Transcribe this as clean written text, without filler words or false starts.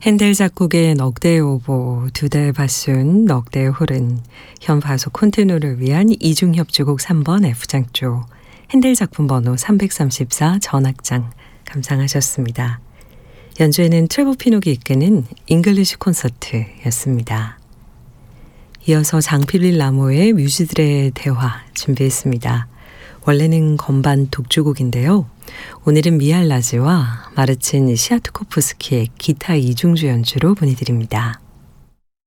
핸델 작곡의 넉대의 오보, 두대 바순, 넉대의 홀은 현 바소 콘티누를 위한 이중협주곡 3번 F장조, 핸델 작품 번호 334 전악장 감상하셨습니다. 연주에는 트레버 피녹이 이끄는 잉글리시 콘서트였습니다. 이어서 장필릴 라모의 뮤즈들의 대화 준비했습니다. 원래는 건반 독주곡인데요. 오늘은 미할라즈와 마르친 시아트코프스키의 기타 이중주 연주로 보내드립니다.